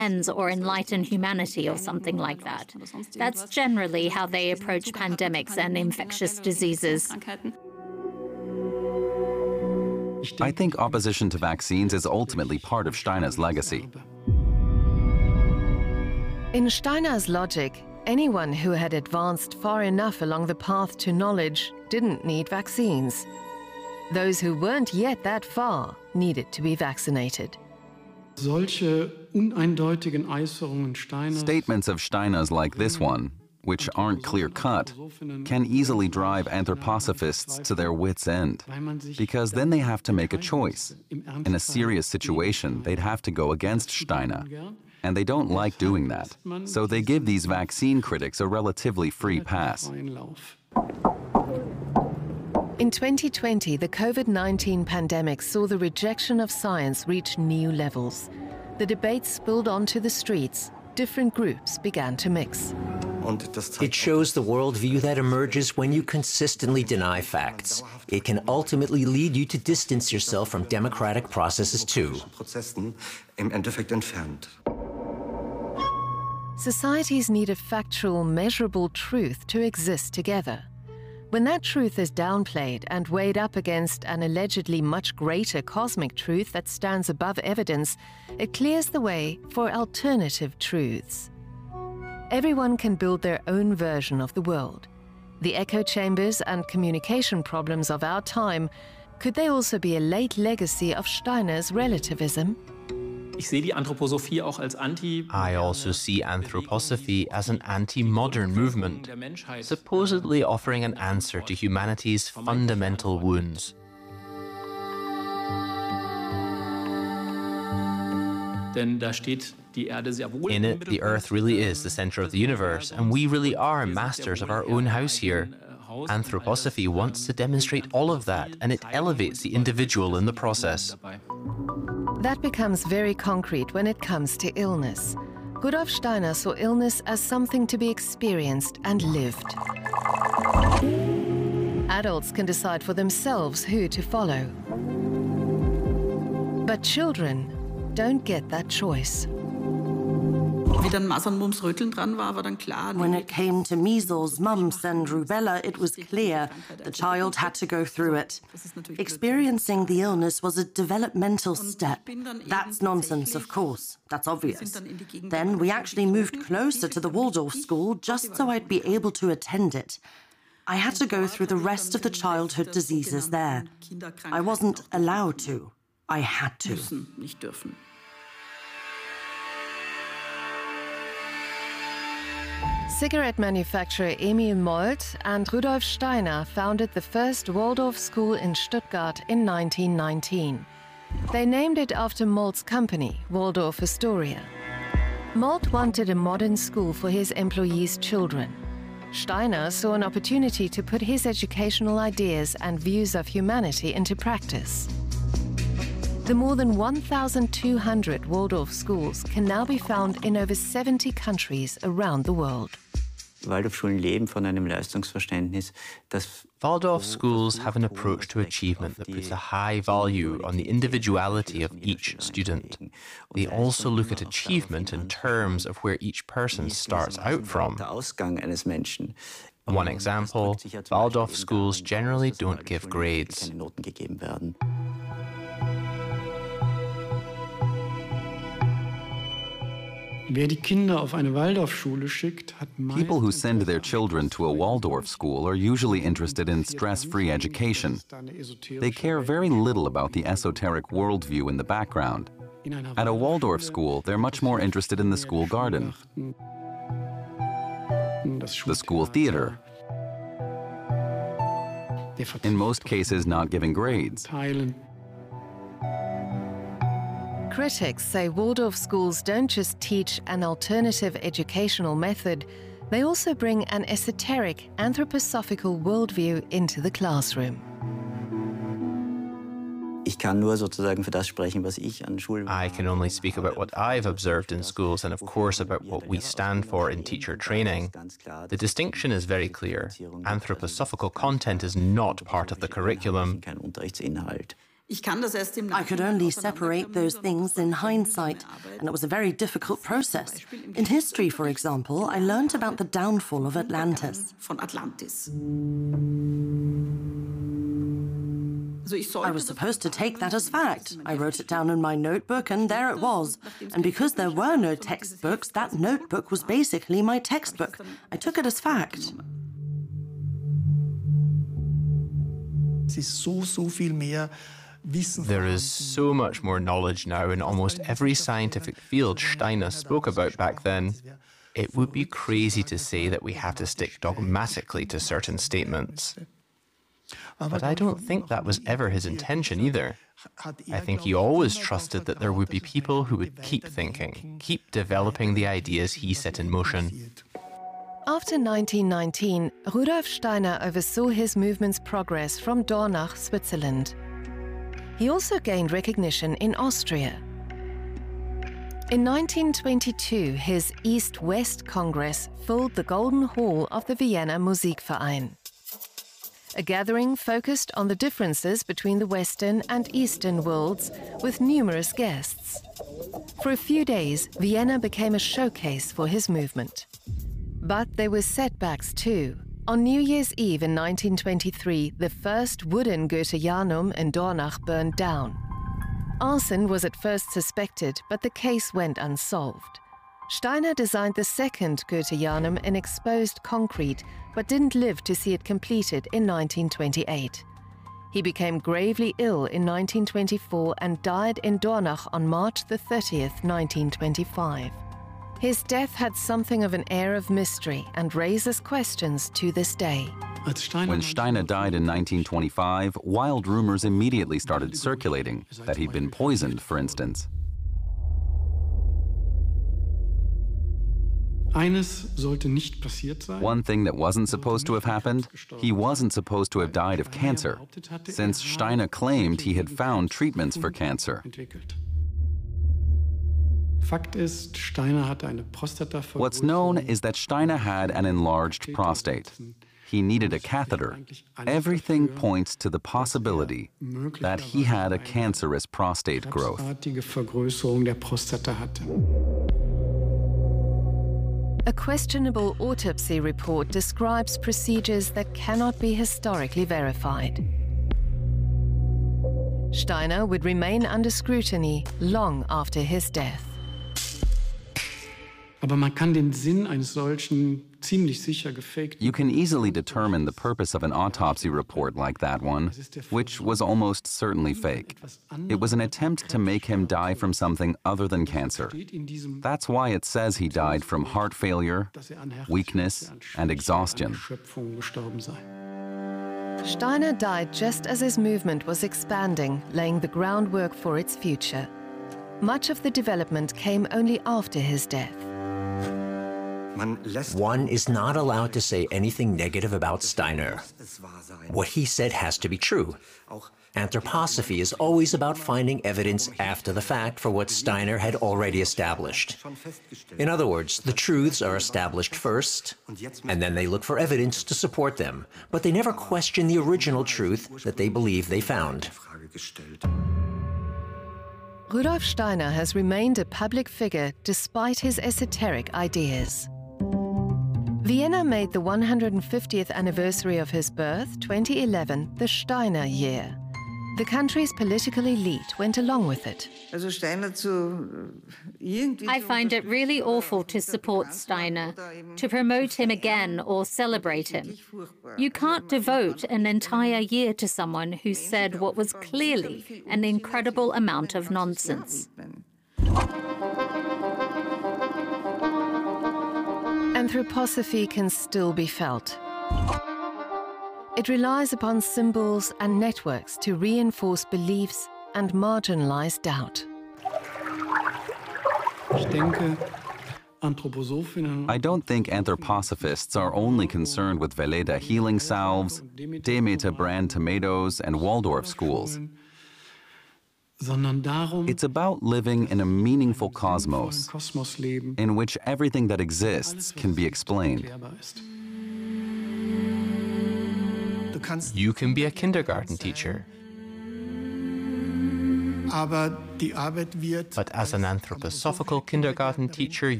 or enlighten humanity or something like that. That's generally how they approach pandemics and infectious diseases. I think opposition to vaccines is ultimately part of Steiner's legacy. In Steiner's logic, anyone who had advanced far enough along the path to knowledge didn't need vaccines. Those who weren't yet that far needed to be vaccinated. Statements of Steiner's like this one, which aren't clear-cut, can easily drive anthroposophists to their wits' end, because then they have to make a choice. In a serious situation, they'd have to go against Steiner, and they don't like doing that, so they give these vaccine critics a relatively free pass. In 2020, the COVID-19 pandemic saw the rejection of science reach new levels. The debate spilled onto the streets. Different groups began to mix. It shows the worldview that emerges when you consistently deny facts. It can ultimately lead you to distance yourself from democratic processes too. Societies need a factual, measurable truth to exist together. When that truth is downplayed and weighed up against an allegedly much greater cosmic truth that stands above evidence, it clears the way for alternative truths. Everyone can build their own version of the world. The echo chambers and communication problems of our time, could they also be a late legacy of Steiner's relativism? I also see anthroposophy as an anti-modern movement, supposedly offering an answer to humanity's fundamental wounds. In it, the Earth really is the center of the universe, and we really are masters of our own house here. Anthroposophy wants to demonstrate all of that, and it elevates the individual in the process. That becomes very concrete when it comes to illness. Rudolf Steiner saw illness as something to be experienced and lived. Adults can decide for themselves who to follow. But children don't get that choice. When it came to measles, mumps and rubella, it was clear the child had to go through it. Experiencing the illness was a developmental step. That's nonsense, of course. That's obvious. Then we actually moved closer to the Waldorf school just so I'd be able to attend it. I had to go through the rest of the childhood diseases there. I wasn't allowed to. I had to. Cigarette manufacturer Emil Molt and Rudolf Steiner founded the first Waldorf school in Stuttgart in 1919. They named it after Molt's company, Waldorf Astoria. Molt wanted a modern school for his employees' children. Steiner saw an opportunity to put his educational ideas and views of humanity into practice. The more than 1,200 Waldorf schools can now be found in over 70 countries around the world. Waldorf schools have an approach to achievement that puts a high value on the individuality of each student. They also look at achievement in terms of where each person starts out from. One example, Waldorf schools generally don't give grades. People who send their children to a Waldorf school are usually interested in stress-free education. They care very little about the esoteric worldview in the background. At a Waldorf school, they're much more interested in the school garden, the school theater, in most cases not giving grades. Critics say Waldorf schools don't just teach an alternative educational method, they also bring an esoteric, anthroposophical worldview into the classroom. I can only speak about what I've observed in schools and, of course, about what we stand for in teacher training. The distinction is very clear. Anthroposophical content is not part of the curriculum. I could only separate those things in hindsight, and it was a very difficult process. In history, for example, I learned about the downfall of Atlantis. I was supposed to take that as fact. I wrote it down in my notebook, and there it was. And because there were no textbooks, that notebook was basically my textbook. I took it as fact. There is so much more knowledge now in almost every scientific field Steiner spoke about back then. It would be crazy to say that we have to stick dogmatically to certain statements. But I don't think that was ever his intention either. I think he always trusted that there would be people who would keep thinking, keep developing the ideas he set in motion. After 1919, Rudolf Steiner oversaw his movement's progress from Dornach, Switzerland. He also gained recognition in Austria. In 1922, his East-West Congress filled the Golden Hall of the Vienna Musikverein. A gathering focused on the differences between the Western and Eastern worlds, with numerous guests. For a few days, Vienna became a showcase for his movement. But there were setbacks too. On New Year's Eve in 1923, the first wooden Goetheanum in Dornach burned down. Arson was at first suspected, but the case went unsolved. Steiner designed the second Goetheanum in exposed concrete, but didn't live to see it completed in 1928. He became gravely ill in 1924 and died in Dornach on March the 30th, 1925. His death had something of an air of mystery and raises questions to this day. When Steiner died in 1925, wild rumors immediately started circulating that he'd been poisoned, for instance. One thing that wasn't supposed to have happened, he wasn't supposed to have died of cancer, since Steiner claimed he had found treatments for cancer. What's known is that Steiner had an enlarged prostate. He needed a catheter. Everything points to the possibility that he had a cancerous prostate growth. A questionable autopsy report describes procedures that cannot be historically verified. Steiner would remain under scrutiny long after his death. You can easily determine the purpose of an autopsy report like that one, which was almost certainly fake. It was an attempt to make him die from something other than cancer. That's why it says he died from heart failure, weakness, and exhaustion. Steiner died just as his movement was expanding, laying the groundwork for its future. Much of the development came only after his death. One is not allowed to say anything negative about Steiner. What he said has to be true. Anthroposophy is always about finding evidence after the fact for what Steiner had already established. In other words, the truths are established first, and then they look for evidence to support them, but they never question the original truth that they believe they found. Rudolf Steiner has remained a public figure despite his esoteric ideas. Vienna made the 150th anniversary of his birth, 2011, the Steiner year. The country's political elite went along with it. I find it really awful to support Steiner, to promote him again or celebrate him. You can't devote an entire year to someone who said what was clearly an incredible amount of nonsense. Anthroposophy can still be felt. It relies upon symbols and networks to reinforce beliefs and marginalize doubt. I don't think anthroposophists are only concerned with Veleda healing salves, Demeter brand tomatoes, and Waldorf schools. It's about living in a meaningful cosmos in which everything that exists can be explained. You can be a kindergarten teacher. But as an anthroposophical kindergarten teacher,